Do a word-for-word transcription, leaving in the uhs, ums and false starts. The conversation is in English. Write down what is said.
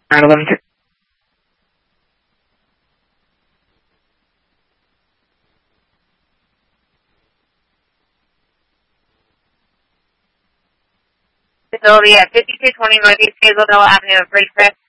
nine eleven two. Facility at fifty-two twenty Northeast Hazeldale Avenue of Ridgecrest.